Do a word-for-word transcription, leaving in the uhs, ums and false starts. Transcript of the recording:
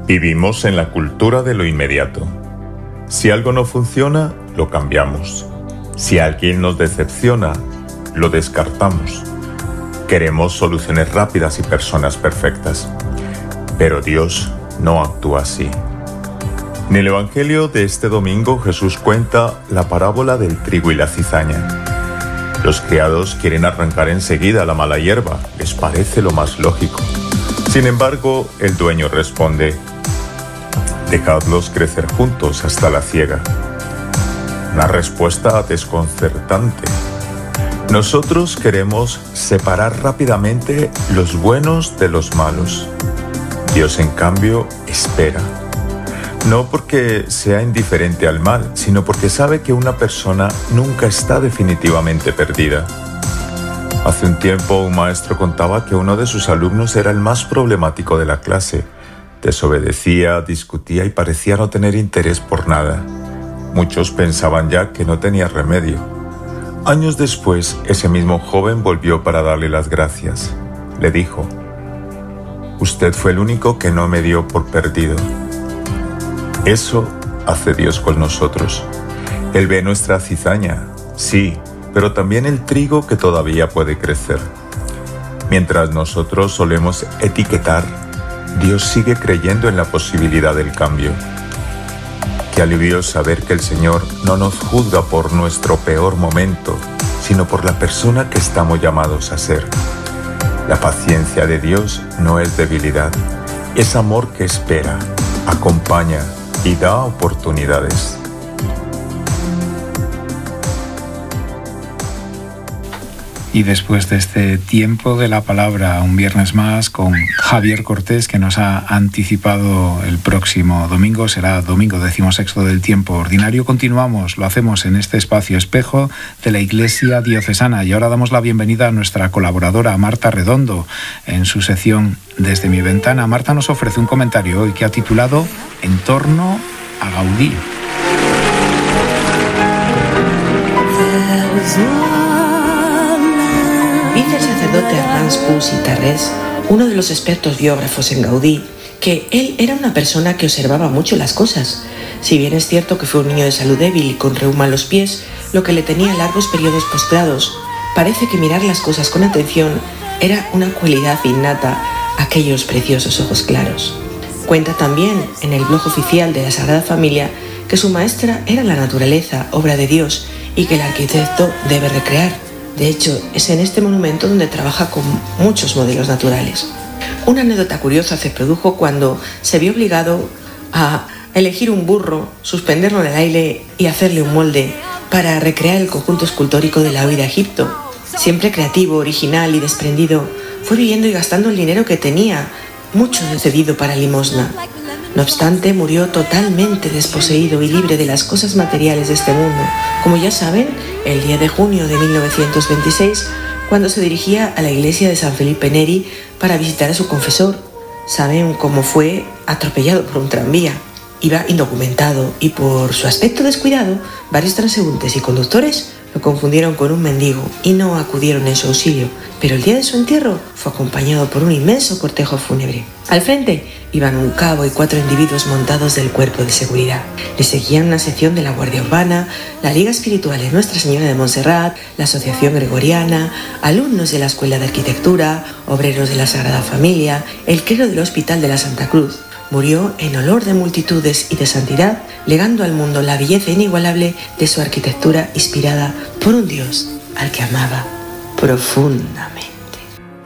Vivimos en la cultura de lo inmediato. Si algo no funciona, lo cambiamos. Si alguien nos decepciona, lo descartamos. Queremos soluciones rápidas y personas perfectas. Pero Dios no actúa así. En el Evangelio de este domingo, Jesús cuenta la parábola del trigo y la cizaña. Los criados quieren arrancar enseguida la mala hierba, les parece lo más lógico. Sin embargo, el dueño responde: dejadlos crecer juntos hasta la siega. Una respuesta desconcertante. Nosotros queremos separar rápidamente los buenos de los malos. Dios, en cambio, espera. No porque sea indiferente al mal, sino porque sabe que una persona nunca está definitivamente perdida. Hace un tiempo un maestro contaba que uno de sus alumnos era el más problemático de la clase. Desobedecía, discutía y parecía no tener interés por nada. Muchos pensaban ya que no tenía remedio. Años después, ese mismo joven volvió para darle las gracias. Le dijo: usted fue el único que no me dio por perdido. Eso hace Dios con nosotros. Él ve nuestra cizaña, sí, pero también el trigo que todavía puede crecer. Mientras nosotros solemos etiquetar, Dios sigue creyendo en la posibilidad del cambio. Qué alivio saber que el Señor no nos juzga por nuestro peor momento, sino por la persona que estamos llamados a ser. La paciencia de Dios no es debilidad, es amor que espera, acompaña y da oportunidades. Y después de este tiempo de la palabra, un viernes más con Javier Cortés, que nos ha anticipado el próximo domingo, será domingo decimosexto del tiempo ordinario. Continuamos, lo hacemos en este espacio espejo de la Iglesia Diocesana. Y ahora damos la bienvenida a nuestra colaboradora Marta Redondo en su sección Desde mi ventana. Marta nos ofrece un comentario hoy que ha titulado En torno a Gaudí. Dice el sacerdote Arnalds Pous i Tarrés, uno de los expertos biógrafos en Gaudí, que él era una persona que observaba mucho las cosas. Si bien es cierto que fue un niño de salud débil y con reuma en los pies, lo que le tenía largos periodos postrados, parece que mirar las cosas con atención era una cualidad innata a aquellos preciosos ojos claros. Cuenta también en el blog oficial de la Sagrada Familia que su maestra era la naturaleza, obra de Dios, y que el arquitecto debe recrear. De hecho, es en este monumento donde trabaja con muchos modelos naturales. Una anécdota curiosa se produjo cuando se vio obligado a elegir un burro, suspenderlo en el aire y hacerle un molde para recrear el conjunto escultórico de la huida a Egipto. Siempre creativo, original y desprendido, fue viviendo y gastando el dinero que tenía, mucho cedido para limosna. No obstante, murió totalmente desposeído y libre de las cosas materiales de este mundo, como ya saben, el diez de junio de mil novecientos veintiséis, cuando se dirigía a la iglesia de San Felipe Neri para visitar a su confesor. Saben cómo fue atropellado por un tranvía. Iba indocumentado y por su aspecto descuidado, varios transeúntes y conductores lo confundieron con un mendigo y no acudieron en su auxilio, pero el día de su entierro fue acompañado por un inmenso cortejo fúnebre. Al frente iban un cabo y cuatro individuos montados del cuerpo de seguridad. Le seguían una sección de la Guardia Urbana, la Liga Espiritual de Nuestra Señora de Montserrat, la Asociación Gregoriana, alumnos de la Escuela de Arquitectura, obreros de la Sagrada Familia, el clero del Hospital de la Santa Cruz. Murió en olor de multitudes y de santidad, legando al mundo la belleza inigualable de su arquitectura inspirada por un Dios al que amaba profundamente.